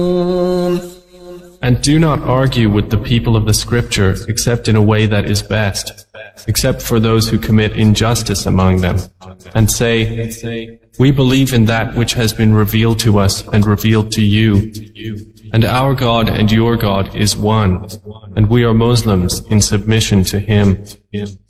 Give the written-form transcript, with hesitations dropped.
And do not argue with the people of the scripture except in a way that is best, except for those who commit injustice among them, and say, we believe in that which has been revealed to us and revealed to you, and our God and your God is one, and we are Muslims in submission to Him.